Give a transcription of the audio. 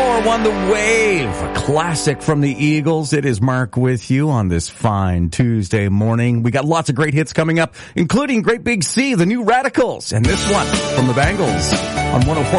104.1 The Wave, a classic from the Eagles. It is Mark with you on this fine Tuesday morning. We got lots of great hits coming up, including Great Big Sea, the New Radicals, and this one from the Bangles on 104.1